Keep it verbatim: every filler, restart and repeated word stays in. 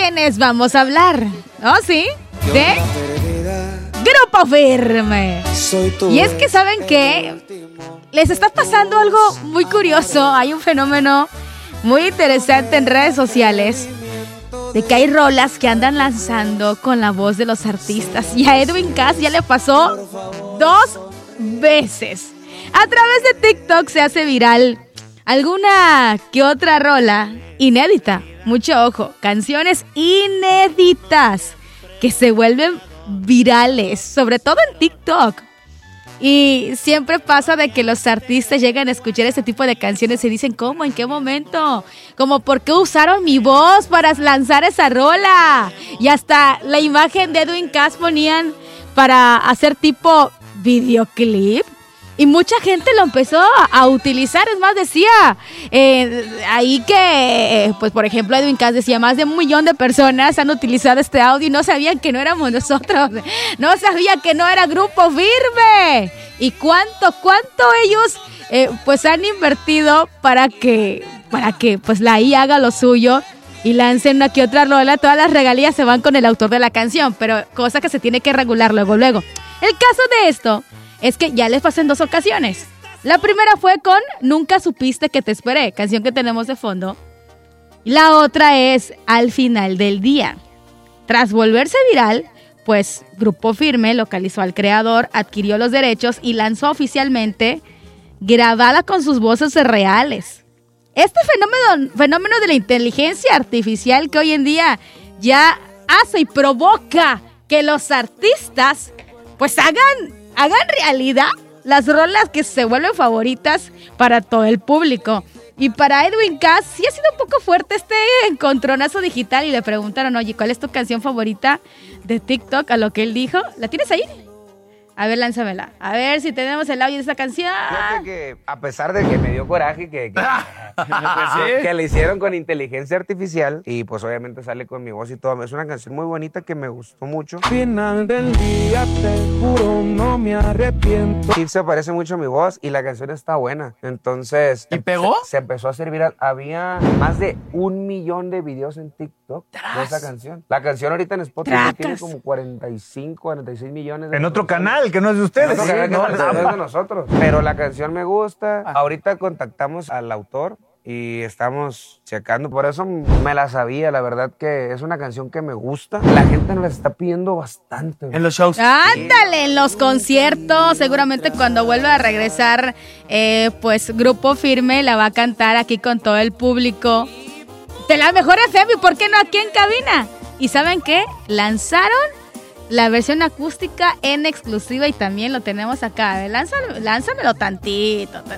quiénes vamos a hablar? ¿Oh, sí? ¿De? Grupo Firme. Y es que, ¿saben qué? Les está pasando algo muy curioso. Hay un fenómeno muy interesante en redes sociales de que hay rolas que andan lanzando con la voz de los artistas. Y a Edwin Cass ya le pasó dos veces. A través de TikTok se hace viral alguna que otra rola inédita. Mucho ojo, canciones inéditas que se vuelven virales, sobre todo en TikTok. Y siempre pasa de que los artistas llegan a escuchar este tipo de canciones y dicen, ¿cómo? ¿En qué momento? Como, ¿por qué usaron mi voz para lanzar esa rola? Y hasta la imagen de Edwin Cass ponían para hacer tipo videoclip. Y mucha gente lo empezó a, a utilizar. Es más, decía eh, ahí que, eh, pues por ejemplo, Edwin Cass decía, más de un millón de personas han utilizado este audio y no sabían que no éramos nosotros. No sabían que no era Grupo Firme. Y cuánto, cuánto ellos eh, pues han invertido para que, para que pues la I A haga lo suyo y lancen una que otra rola. Todas las regalías se van con el autor de la canción, pero cosa que se tiene que regular luego, luego. El caso de esto es que ya les pasó en dos ocasiones. La primera fue con Nunca supiste que te esperé, canción que tenemos de fondo. Y la otra es Al final del día. Tras volverse viral, pues Grupo Firme localizó al creador, adquirió los derechos y lanzó oficialmente grabada con sus voces reales. Este fenómeno, fenómeno de la inteligencia artificial que hoy en día ya hace y provoca que los artistas pues hagan... hagan realidad las rolas que se vuelven favoritas para todo el público. Y para Edwin Cass sí ha sido un poco fuerte este encontronazo digital y le preguntaron, oye, ¿cuál es tu canción favorita de TikTok? A lo que él dijo, ¿la tienes ahí? A ver, lánzamela. A ver si tenemos el audio de esa canción. Fíjate que a pesar de que me dio coraje que, que, ¿Sí? que le hicieron con inteligencia artificial y pues obviamente sale con mi voz y todo. Es una canción muy bonita que me gustó mucho. Final del día, te juro, no me arrepiento. Sí, se parece mucho a mi voz y la canción está buena. Entonces... ¿Y pegó? Se, se empezó a hacer viral. Había más de un millón de videos en TikTok de esa canción. La canción ahorita en Spotify Tracas. tiene como cuarenta y cinco, cuarenta y seis millones de... En otro canal, que no es de ustedes. Sí, ¿eh? no, No, no, no es de nosotros. Pero la canción me gusta. Ahorita contactamos al autor y estamos checando. Por eso me la sabía. La verdad que es una canción que me gusta. La gente nos la está pidiendo bastante. En los shows. Ándale, en los conciertos. Seguramente cuando vuelva a regresar, eh, pues Grupo Firme la va a cantar aquí con todo el público. De la mejor F M, ¿y por qué no aquí en cabina? ¿Y saben qué? Lanzaron la versión acústica en exclusiva y también lo tenemos acá. Lánzame, lánzamelo tantito.